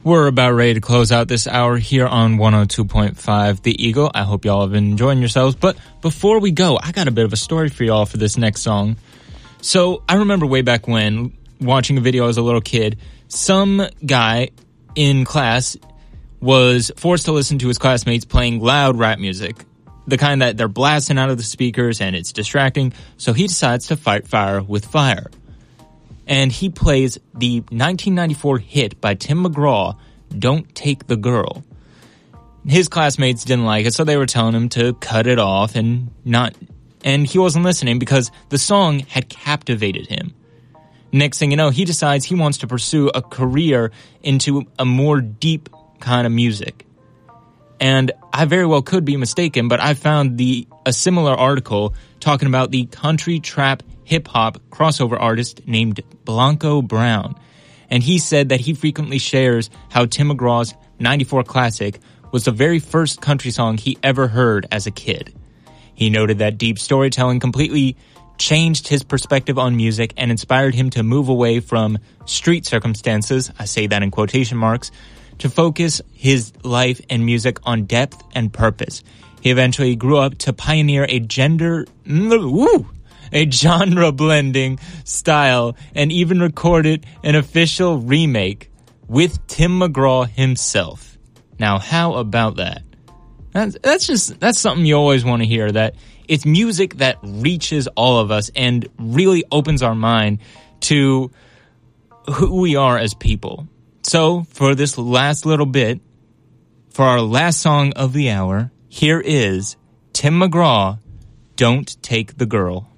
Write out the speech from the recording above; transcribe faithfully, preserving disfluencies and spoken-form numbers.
We're about ready to close out this hour here on one oh two point five The Eagle. I hope y'all have been enjoying yourselves. But before we go, I got a bit of a story for y'all for this next song. So I remember way back when, watching a video as a little kid, some guy in class was forced to listen to his classmates playing loud rap music, the kind that they're blasting out of the speakers and it's distracting. So he decides to fight fire with fire. And he plays the nineteen ninety-four hit by Tim McGraw, Don't Take the Girl. His classmates didn't like it, so they were telling him to cut it off and not, and he wasn't listening because the song had captivated him. Next thing you know, he decides he wants to pursue a career into a more deep kind of music. And I very well could be mistaken, but I found the a similar article talking about the country trap hip-hop crossover artist named Blanco Brown. And he said that he frequently shares how Tim McGraw's ninety-four classic was the very first country song he ever heard as a kid. He noted that deep storytelling completely changed his perspective on music and inspired him to move away from street circumstances, I say that in quotation marks, to focus his life and music on depth and purpose. He eventually grew up to pioneer a gender... Woo! a genre-blending style, and even recorded an official remake with Tim McGraw himself. Now, how about that? That's, that's just, that's something you always want to hear, that it's music that reaches all of us and really opens our mind to who we are as people. So, for this last little bit, for our last song of the hour, here is Tim McGraw, Don't Take the Girl.